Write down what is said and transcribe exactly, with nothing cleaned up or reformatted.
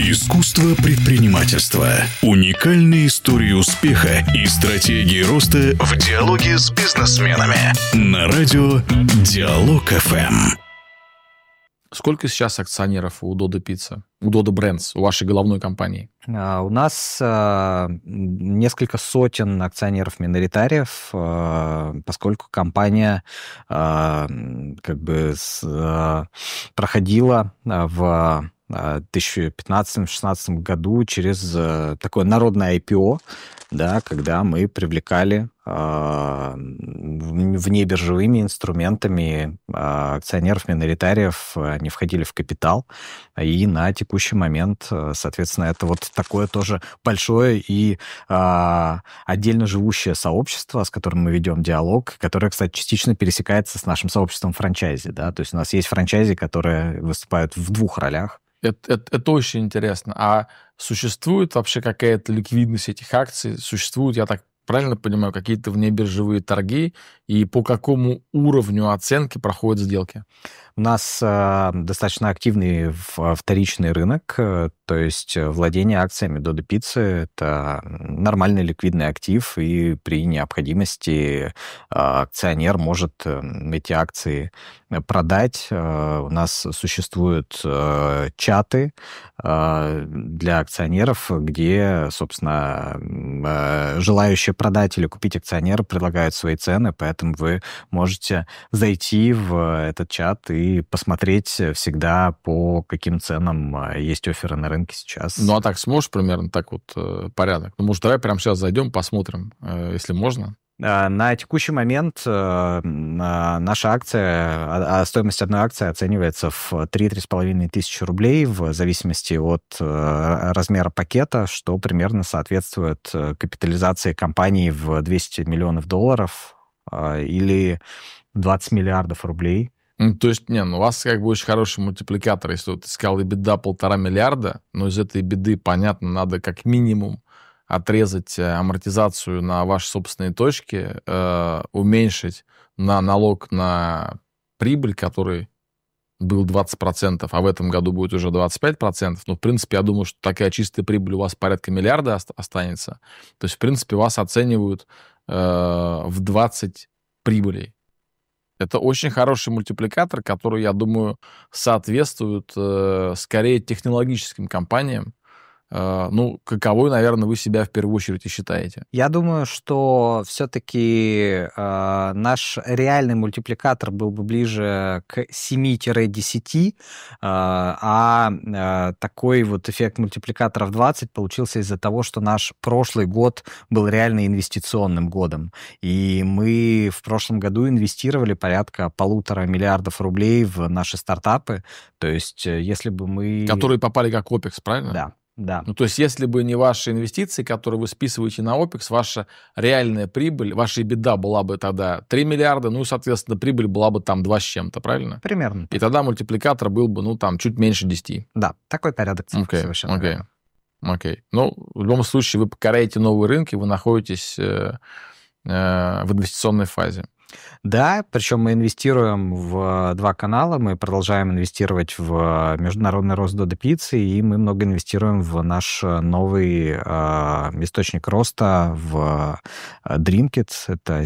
Искусство предпринимательства. Уникальные истории успеха и стратегии роста в диалоге с бизнесменами. На радио Диалог эф эм. Сколько сейчас акционеров у Dodo Pizza, у Dodo Brands, у вашей головной компании? Uh, у нас uh, несколько сотен акционеров-миноритариев, uh, поскольку компания uh, как бы с, uh, проходила uh, в две тысячи пятнадцатом — две тысячи шестнадцатом году через uh, такое народное ай пи о, да, когда мы привлекали uh, внебиржевыми инструментами uh, акционеров-миноритариев, они входили в капитал, и на текущий момент, соответственно, это вот такое тоже большое и uh, отдельно живущее сообщество, с которым мы ведем диалог, которое, кстати, частично пересекается с нашим сообществом франчайзи, да, то есть у нас есть франчайзи, которые выступают в двух ролях. Это, это, это очень интересно. А существует вообще какая-то ликвидность этих акций? Существуют, я так правильно понимаю, какие-то внебиржевые торги? И по какому уровню оценки проходят сделки? У нас э, достаточно активный вторичный рынок, э, то есть владение акциями Dodo Pizza — это нормальный ликвидный актив, и при необходимости э, акционер может э, эти акции продать. Э, у нас существуют э, чаты э, для акционеров, где, собственно, э, желающие продать или купить акционеры предлагают свои цены, поэтому вы можете зайти в этот чат и посмотреть всегда, по каким ценам есть офферы на рынке сейчас. Ну, а так сможешь примерно так вот э, порядок? Ну, может, давай прямо сейчас зайдем, посмотрим, э, если можно. На текущий момент э, наша акция, стоимость одной акции оценивается в три-три с половиной тысячи рублей в зависимости от э, размера пакета, что примерно соответствует капитализации компании в двести миллионов долларов э, или двадцать миллиардов рублей. Ну, то есть, не, ну, у вас как бы очень хороший мультипликатор. Если вот ты сказал, EBITDA полтора миллиарда, но из этой беды, понятно, надо как минимум отрезать амортизацию на ваши собственные точки, э, уменьшить на налог на прибыль, который был двадцать процентов, а в этом году будет уже двадцать пять процентов. Ну, в принципе, я думаю, что такая чистая прибыль у вас порядка миллиарда останется. То есть, в принципе, вас оценивают э, в двадцать прибылей. Это очень хороший мультипликатор, который, я думаю, соответствует э, скорее технологическим компаниям. Э, ну, каковой, наверное, вы себя в первую очередь и считаете? Я думаю, что все-таки э, наш реальный мультипликатор был бы ближе к семи-десяти, э, а э, такой вот эффект мультипликатора в двадцать получился из-за того, что наш прошлый год был реально инвестиционным годом. И мы в прошлом году инвестировали порядка полутора миллиардов рублей в наши стартапы. То есть, если бы мы... Которые попали как OPEX, правильно? Да. Да. Ну, то есть, если бы не ваши инвестиции, которые вы списываете на OPEX, ваша реальная прибыль, ваша EBITDA была бы тогда три миллиарда, ну, и, соответственно, прибыль была бы там два с чем-то, правильно? Примерно. И тогда мультипликатор был бы, ну, там, чуть меньше десяти. Да, такой порядок цифр okay, совершенно okay, верно. Окей. Ну, в любом случае, вы покоряете новые рынки, вы находитесь э, э, в инвестиционной фазе. Да, причем мы инвестируем в два канала, мы продолжаем инвестировать в международный рост Dodo Pizza, и мы много инвестируем в наш новый э, источник роста, в Dreamkit. Это